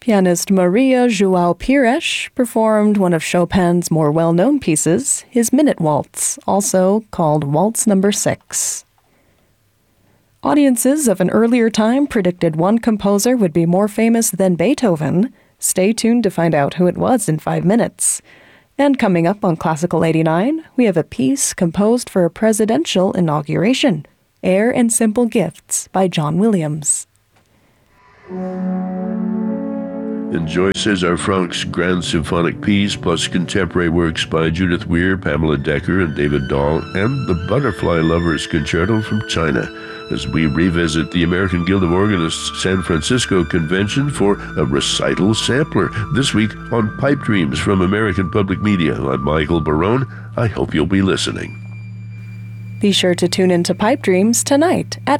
Pianist Maria João Pires performed one of Chopin's more well-known pieces, his Minute Waltz, also called Waltz No. 6. Audiences of an earlier time predicted one composer would be more famous than Beethoven. Stay tuned to find out who it was in 5 minutes. And coming up on Classical 89, we have a piece composed for a presidential inauguration, Air and Simple Gifts by John Williams. Enjoy César Franck's Grand Symphonic Piece, plus contemporary works by Judith Weir, Pamela Decker, and David Dahl, and the Butterfly Lovers Concerto from China, as we revisit the American Guild of Organists San Francisco Convention for a recital sampler this week on Pipe Dreams from American Public Media. I'm Michael Barone. I hope you'll be listening. Be sure to tune in to Pipe Dreams tonight at